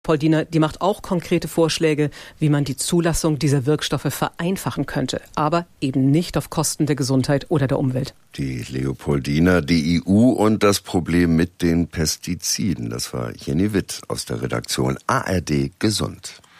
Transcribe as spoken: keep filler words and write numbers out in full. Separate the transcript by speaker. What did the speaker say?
Speaker 1: Leopoldina, die macht auch konkrete Vorschläge, wie man die Zulassung dieser Wirkstoffe vereinfachen könnte, aber eben nicht auf Kosten der Gesundheit oder der Umwelt.
Speaker 2: Die Leopoldina, die E U und das Problem mit den Pestiziden. Das war Jenny Witt aus der Redaktion A R D Gesund.